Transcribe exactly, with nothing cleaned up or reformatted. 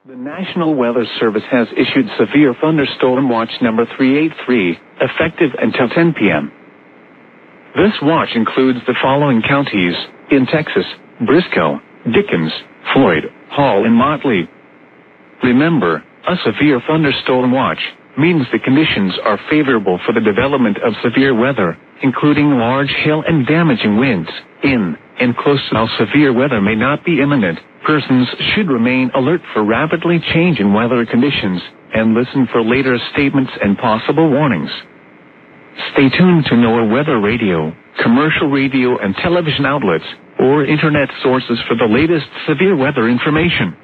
The National Weather Service has issued Severe Thunderstorm Watch number three eighty-three, effective until ten p.m. This watch includes the following counties in Texas: Briscoe, Dickens, Floyd, Hall, and Motley. Remember, a severe thunderstorm watch means the conditions are favorable for the development of severe weather, including large hail and damaging winds. In and close to now severe weather may not be imminent, persons should remain alert for rapidly changing weather conditions and listen for later statements and possible warnings. Stay tuned to NOAA Weather Radio, commercial radio and television outlets, or internet sources for the latest severe weather information.